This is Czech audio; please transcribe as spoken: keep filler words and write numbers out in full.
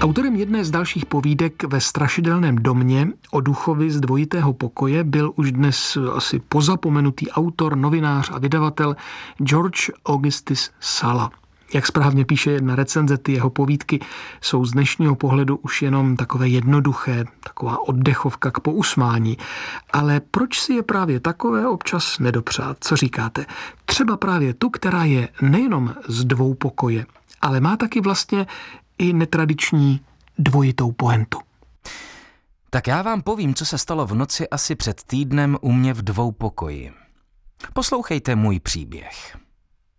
Autorem jedné z dalších povídek Ve strašidelném domě o duchovi z dvojitého pokoje byl už dnes asi pozapomenutý autor, novinář a vydavatel George Augustus Sala. Jak správně píše jedna recenze, ty jeho povídky jsou z dnešního pohledu už jenom takové jednoduché, taková oddechovka k pousmání. Ale proč si je právě takové občas nedopřát? Co říkáte? Třeba právě tu, která je nejenom z dvou pokoje, ale má taky vlastně i netradiční dvojitou pointu. Tak já vám povím, co se stalo v noci asi před týdnem u mě v dvou pokoji. Poslouchejte můj příběh.